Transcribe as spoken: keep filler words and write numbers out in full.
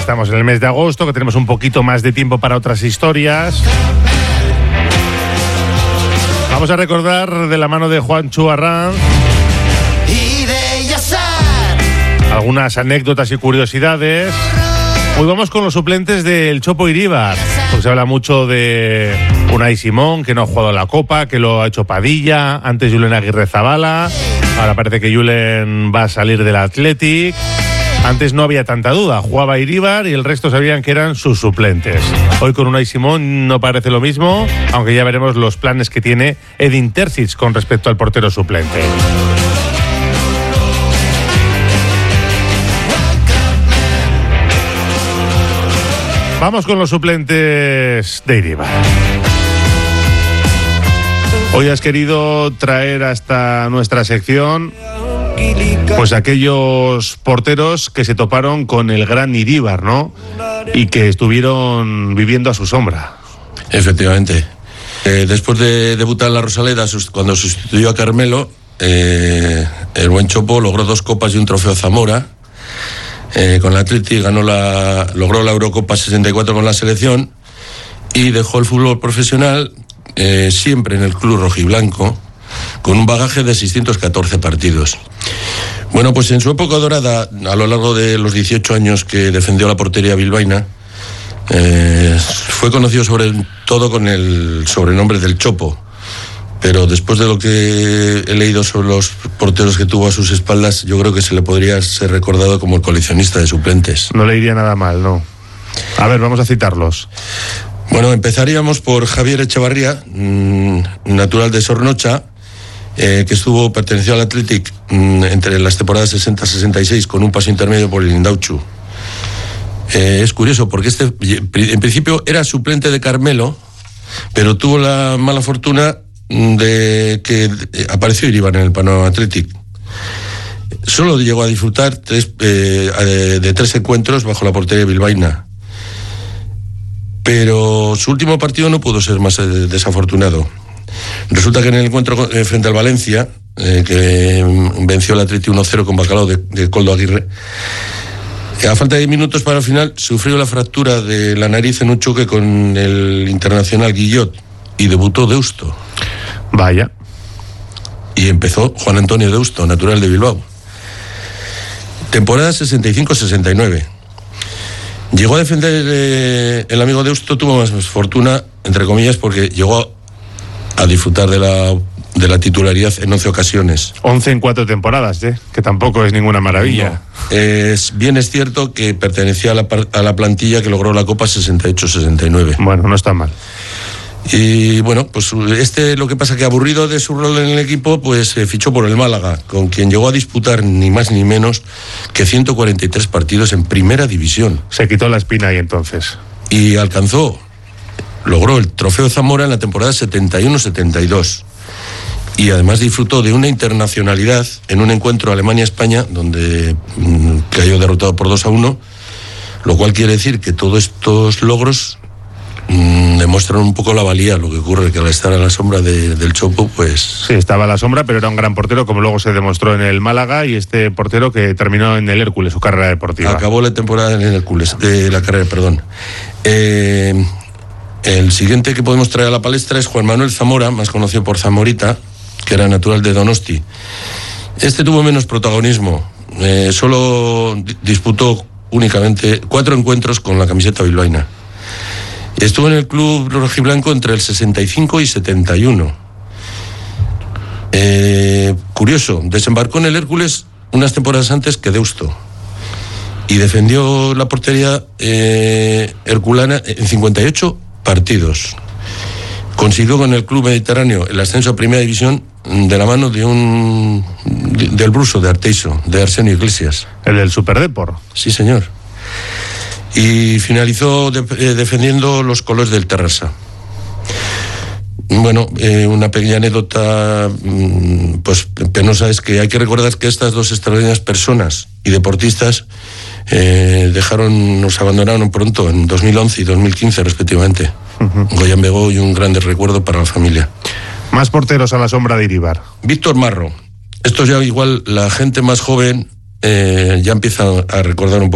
estamos en el mes de agosto, que tenemos un poquito más de tiempo para otras historias. Vamos a recordar de la mano de Juancho Arranz algunas anécdotas y curiosidades. Hoy vamos con los suplentes del Chopo Iríbar, porque se habla mucho de Unai Simón, que no ha jugado la Copa, que lo ha hecho Padilla, antes Julen Aguirrezabala, ahora parece que Julen va a salir del Athletic. Antes no había tanta duda, jugaba Iríbar y el resto sabían que eran sus suplentes. Hoy con Unai Simón no parece lo mismo, aunque ya veremos los planes que tiene Edin Terzic con respecto al portero suplente. Vamos con los suplentes de Iríbar. Hoy has querido traer hasta nuestra sección pues aquellos porteros que se toparon con el gran Iríbar, ¿no? Y que estuvieron viviendo a su sombra. Efectivamente. Eh, después de debutar en la Rosaleda, cuando sustituyó a Carmelo, eh, el buen Chopo logró dos copas y un trofeo Zamora. Eh, con el Athletic ganó la, logró la Eurocopa sesenta y cuatro con la selección y dejó el fútbol profesional eh, siempre en el club rojiblanco con un bagaje de seiscientos catorce partidos. Bueno, pues en su época dorada, a lo largo de los dieciocho años que defendió la portería bilbaína, eh, fue conocido sobre todo con el sobrenombre del Chopo. Pero después de lo que he leído sobre los porteros que tuvo a sus espaldas, yo creo que se le podría ser recordado como el coleccionista de suplentes. No le iría nada mal, ¿no? A ver, vamos a citarlos. Bueno, empezaríamos por Javier Echevarría, mmm, natural de Sornocha, eh, que estuvo, perteneció al Athletic mmm, entre las temporadas sesenta sesenta y seis con un paso intermedio por el Indauchu. Eh, es curioso porque este, en principio era suplente de Carmelo, pero tuvo la mala fortuna de que apareció Iríbar en el panorama Athletic. Solo llegó a disfrutar tres, eh, de tres encuentros bajo la portería bilbaína, pero su último partido no pudo ser más desafortunado. Resulta que en el encuentro frente al Valencia, eh, que venció al Athletic uno cero con bacalao de, de Koldo Aguirre, a falta de minutos para el final sufrió la fractura de la nariz en un choque con el internacional Guillot y debutó Deusto. Vaya. Y empezó Juan Antonio Deusto, natural de Bilbao. Temporada sesenta y cinco sesenta y nueve. Llegó a defender eh, el amigo Deusto, tuvo más fortuna, entre comillas, porque llegó a disfrutar de la, de la titularidad en once ocasiones. once en cuatro temporadas, ¿eh? Que tampoco es ninguna maravilla. No. Es, bien es cierto que pertenecía a la, a la plantilla que logró la Copa sesenta y ocho sesenta y nueve. Bueno, no está mal. Y bueno, pues este, lo que pasa que aburrido de su rol en el equipo, pues se fichó por el Málaga, con quien llegó a disputar ni más ni menos que ciento cuarenta y tres partidos en primera división. Se quitó la espina ahí entonces. Y alcanzó, logró el trofeo Zamora en la temporada setenta y uno setenta y dos. Y además disfrutó de una internacionalidad en un encuentro Alemania-España, donde mmm, cayó derrotado por dos a uno, lo cual quiere decir que todos estos logros Mm, demuestran un poco la valía. Lo que ocurre que al estar a la sombra de, del Chopo, pues... Sí, estaba a la sombra, pero era un gran portero, como luego se demostró en el Málaga, y este portero que terminó en el Hércules, su carrera deportiva. Acabó la temporada en el Hércules, de la carrera, perdón. Eh, el siguiente que podemos traer a la palestra es Juan Manuel Zamora, más conocido por Zamorita, que era natural de Donosti. Este tuvo menos protagonismo, eh, solo disputó únicamente cuatro encuentros con la camiseta bilbaína. Estuvo en el club rojiblanco entre el sesenta y cinco y setenta y uno. Eh, curioso, desembarcó en el Hércules unas temporadas antes que Deusto y defendió la portería eh, herculana en cincuenta y ocho partidos. Consiguió con el club mediterráneo el ascenso a primera división de la mano de un de, del Bruso de Arteiso, de Arsenio Iglesias. El del Superdepor. Sí, señor. Y finalizó de, eh, defendiendo los colores del Terrassa. Bueno, eh, una pequeña anécdota mmm, pues penosa es que hay que recordar que estas dos extraordinarias personas y deportistas eh, dejaron, nos abandonaron pronto en dos mil once y dos mil quince respectivamente. Uh-huh. Goyan Begó y un grande recuerdo para la familia. Más porteros a la sombra de Iríbar. Víctor Marro. Esto ya igual la gente más joven eh, ya empieza a recordar un poco.